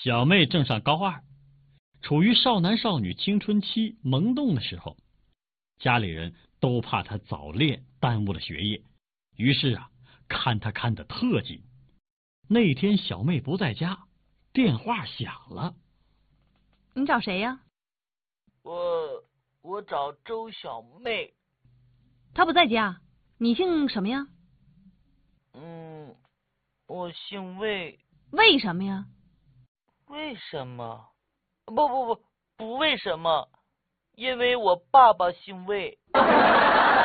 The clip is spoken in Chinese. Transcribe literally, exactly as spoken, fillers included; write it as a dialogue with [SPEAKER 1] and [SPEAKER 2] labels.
[SPEAKER 1] 小妹正上高二，处于少男少女青春期萌动的时候，家里人都怕她早恋耽误了学业，于是啊，看她看得特紧。那天小妹不在家，电话响了。
[SPEAKER 2] 你找谁呀？
[SPEAKER 3] 我我找周小妹。
[SPEAKER 2] 她不在家。你姓什么呀？
[SPEAKER 3] 嗯，我姓魏。
[SPEAKER 2] 为什么呀？
[SPEAKER 3] 为什么？不不不不为什么，因为我爸爸姓魏。